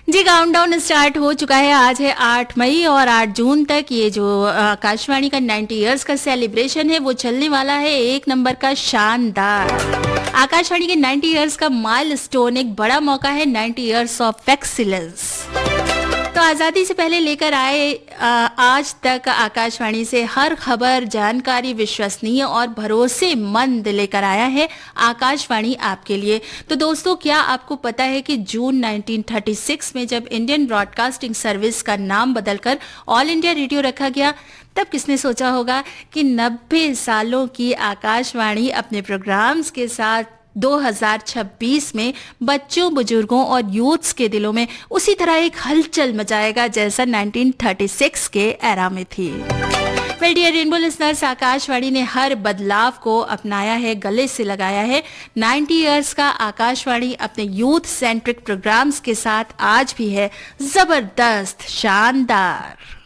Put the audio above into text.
जी countdown start हो चुका है। आज है 8 मई और 8 जून तक ये जो आकाशवाणी का 90 इयर्स का सेलिब्रेशन है वो चलने वाला है। एक नंबर का शानदार आकाशवाणी के 90 इयर्स का माइलस्टोन एक बड़ा मौका है। 90 इयर्स ऑफ एक्सीलेंस। तो आजादी से पहले लेकर आए आज तक आकाशवाणी से हर खबर, जानकारी विश्वसनीय और भरोसेमंद लेकर आया है आकाशवाणी आपके लिए। तो दोस्तों, क्या आपको पता है कि जून 1936 में जब इंडियन ब्रॉडकास्टिंग सर्विस का नाम बदलकर ऑल इंडिया रेडियो रखा गया, तब किसने सोचा होगा कि 90 सालों की आकाशवाणी अपने प्रोग्राम्स के साथ 2026 में बच्चों, बुजुर्गों और यूथ्स के दिलों में उसी तरह एक हलचल मचाएगा जैसा 1936 के एरा में थी। Well dear rainbow listeners, Akashvani ने हर बदलाव को अपनाया है, गले से लगाया है। 90 इयर्स का आकाशवाणी अपने यूथ सेंट्रिक प्रोग्राम्स के साथ आज भी है जबरदस्त, शानदार।